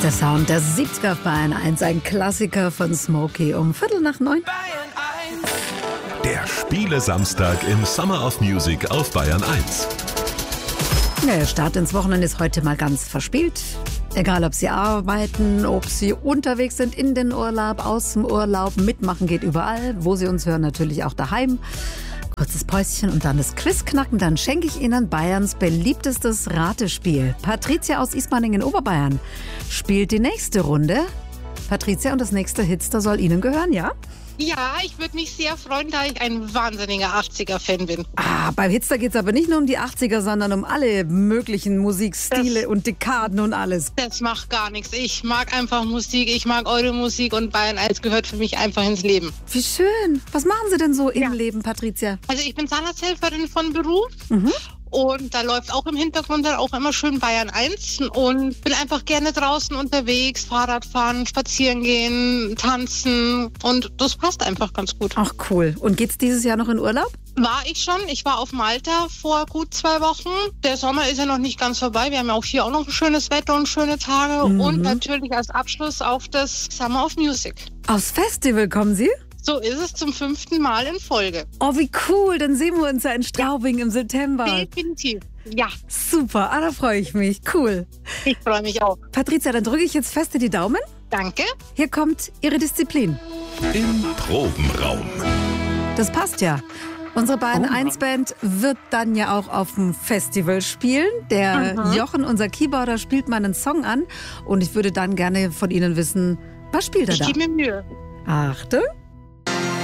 Der Sound der 70er auf Bayern 1, ein Klassiker von Smokey um 8:45. Der Spiele-Samstag im Summer of Music auf Bayern 1. Der Start ins Wochenende ist heute mal ganz verspielt. Egal, ob Sie arbeiten, ob Sie unterwegs sind in den Urlaub, aus dem Urlaub, mitmachen geht überall. Wo Sie uns hören, natürlich auch daheim. Kurzes Päuschen und dann das Quiz knacken. Dann schenke ich Ihnen Bayerns beliebtestes Ratespiel. Patricia aus Ismaning in Oberbayern spielt die nächste Runde. Patricia, und das nächste Hitster soll Ihnen gehören, ja? Ja, ich würde mich sehr freuen, da ich ein wahnsinniger 80er-Fan bin. Beim Hitster geht es aber nicht nur um die 80er, sondern um alle möglichen Musikstile und Dekaden und alles. Das macht gar nichts. Ich mag einfach Musik, ich mag eure Musik und Bayern 1 gehört für mich einfach ins Leben. Wie schön. Was machen Sie denn so im Leben, Patricia? Also ich bin Zahnarzthelferin von Beruf. Und da läuft auch im Hintergrund dann auch immer schön Bayern 1 und bin einfach gerne draußen unterwegs, Fahrrad fahren, spazieren gehen, tanzen und das passt einfach ganz gut. Ach cool. Und geht's dieses Jahr noch in Urlaub? War ich schon. Ich war auf Malta vor gut 2 Wochen. Der Sommer ist ja noch nicht ganz vorbei. Wir haben ja auch hier auch noch schönes Wetter und schöne Tage. Und natürlich als Abschluss auf das Summer of Music. Aufs Festival kommen Sie? So ist es zum 5. Mal in Folge. Oh, wie cool. Dann sehen wir uns ja in Straubing im September. Definitiv. Ja. Super. Da freue ich mich. Cool. Ich freue mich auch. Patricia, dann drücke ich jetzt fest die Daumen. Danke. Hier kommt Ihre Disziplin. Im Probenraum. Das passt ja. Unsere Bayern 1-Band wird dann ja auch auf dem Festival spielen. Der Jochen, unser Keyboarder, spielt mal einen Song an. Und ich würde dann gerne von Ihnen wissen, was spielt er da? Ich gebe mir Mühe. Achtung.